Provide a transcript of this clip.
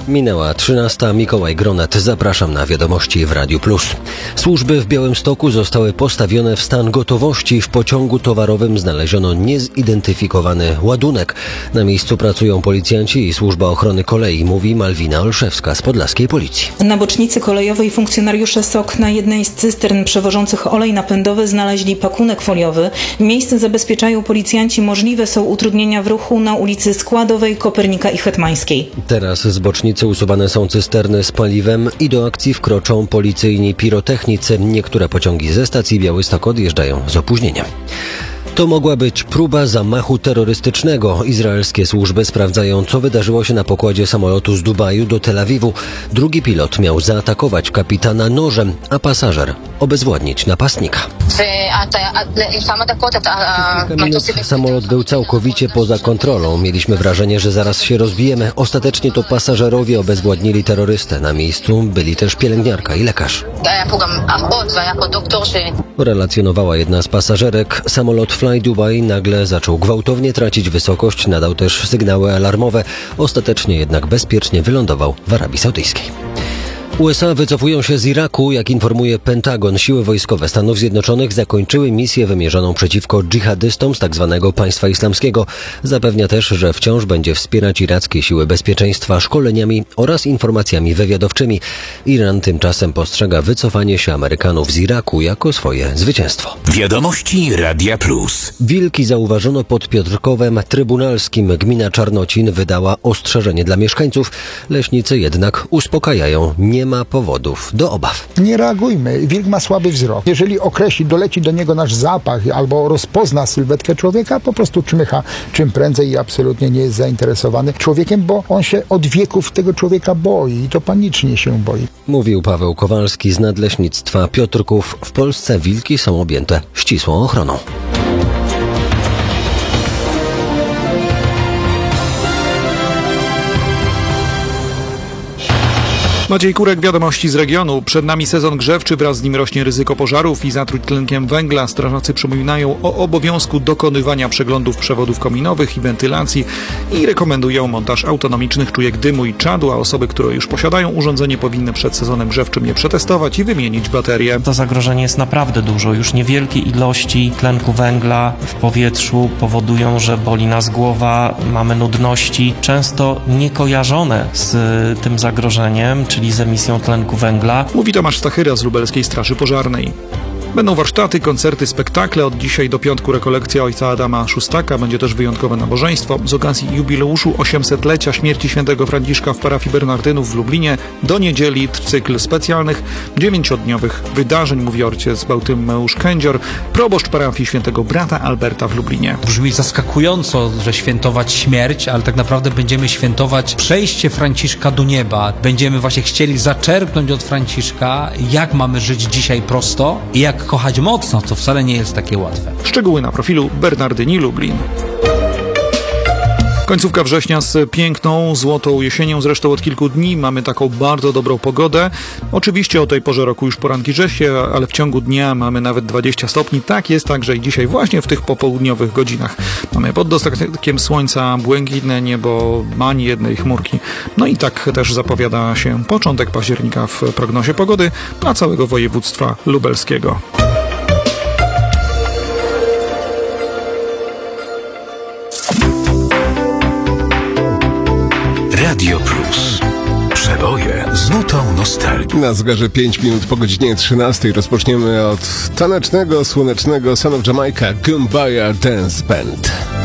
Minęła 13. Mikołaj Gronet. Zapraszam na wiadomości w Radiu Plus. Służby w Białymstoku zostały postawione w stan gotowości. W pociągu towarowym znaleziono niezidentyfikowany ładunek. Na miejscu pracują policjanci i Służba Ochrony Kolei, mówi Malwina Olszewska z podlaskiej Policji. Na bocznicy kolejowej funkcjonariusze SOK na jednej z cystern przewożących olej napędowy znaleźli pakunek foliowy. Miejsce zabezpieczają policjanci. Możliwe są utrudnienia w ruchu na ulicy Składowej, Kopernika i Hetmańskiej. Teraz z bocznicy usuwane są cysterny z paliwem i do akcji wkroczą policyjni pirotechnicy. Niektóre pociągi ze stacji Białystok odjeżdżają z opóźnieniem. To mogła być próba zamachu terrorystycznego. Izraelskie służby sprawdzają, co wydarzyło się na pokładzie samolotu z Dubaju do Tel Awiwu. Drugi pilot miał zaatakować kapitana nożem, a pasażer obezwładnić napastnika. Kilka minut samolot był całkowicie poza kontrolą. Mieliśmy wrażenie, że zaraz się rozbijemy. Ostatecznie to pasażerowie obezwładnili terrorystę. Na miejscu byli też pielęgniarka i lekarz. Relacjonowała jedna z pasażerek. Samolot Fly Dubai nagle zaczął gwałtownie tracić wysokość. Nadał też sygnały alarmowe. Ostatecznie jednak bezpiecznie wylądował w Arabii Saudyjskiej. USA wycofują się z Iraku. Jak informuje Pentagon, siły wojskowe Stanów Zjednoczonych zakończyły misję wymierzoną przeciwko dżihadystom z tzw. Państwa Islamskiego. Zapewnia też, że wciąż będzie wspierać irackie siły bezpieczeństwa szkoleniami oraz informacjami wywiadowczymi. Iran tymczasem postrzega wycofanie się Amerykanów z Iraku jako swoje zwycięstwo. Wiadomości Radia Plus. Wilki zauważono pod Piotrkowem Trybunalskim. Gmina Czarnocin wydała ostrzeżenie dla mieszkańców. Leśnicy jednak uspokajają. Nie ma powodów do obaw. Nie reagujmy. Wilk ma słaby wzrok. Jeżeli doleci do niego nasz zapach albo rozpozna sylwetkę człowieka, po prostu czmycha czym prędzej i absolutnie nie jest zainteresowany człowiekiem, bo on się od wieków tego człowieka boi i to panicznie się boi. Mówił Paweł Kowalski z Nadleśnictwa Piotrków. W Polsce wilki są objęte ścisłą ochroną. Maciej Kurek, wiadomości z regionu. Przed nami sezon grzewczy, wraz z nim rośnie ryzyko pożarów i zatruć tlenkiem węgla. Strażacy przypominają o obowiązku dokonywania przeglądów przewodów kominowych i wentylacji i rekomendują montaż autonomicznych czujek dymu i czadu, a osoby, które już posiadają urządzenie, powinny przed sezonem grzewczym je przetestować i wymienić baterie. To zagrożenie jest naprawdę dużo. Już niewielkie ilości tlenku węgla w powietrzu powodują, że boli nas głowa, mamy nudności, często niekojarzone z tym zagrożeniem, czyli z emisją tlenku węgla. Mówi Tomasz Stachyra z Lubelskiej Straży Pożarnej. Będą warsztaty, koncerty, spektakle. Od dzisiaj do piątku rekolekcja ojca Adama Szóstaka. Będzie też wyjątkowe nabożeństwo. Z okazji jubileuszu 800-lecia śmierci świętego Franciszka w parafii Bernardynów w Lublinie do niedzieli cykl specjalnych 9-dniowych wydarzeń, mówi ojciec Bałtymeusz Kędzior, proboszcz parafii świętego brata Alberta w Lublinie. Brzmi zaskakująco, że świętować śmierć, ale tak naprawdę będziemy świętować przejście Franciszka do nieba. Będziemy właśnie chcieli zaczerpnąć od Franciszka, jak mamy żyć dzisiaj prosto i jak kochać mocno, co wcale nie jest takie łatwe. Szczegóły na profilu Bernardyni Lublin. Końcówka września z piękną, złotą jesienią. Zresztą od kilku dni mamy taką bardzo dobrą pogodę. Oczywiście o tej porze roku już poranki się, ale w ciągu dnia mamy nawet 20 stopni. Tak jest także i dzisiaj właśnie w tych popołudniowych godzinach. Mamy pod dostatkiem słońca błękitne niebo, ani jednej chmurki. No i tak też zapowiada się początek października w prognozie pogody dla całego województwa lubelskiego. Radio Plus. Przeboje z nutą nostalgii. Na zegarze 5 minut po godzinie 13 rozpoczniemy od tanecznego, słonecznego Son of Jamaica Kumbaya Dance Band.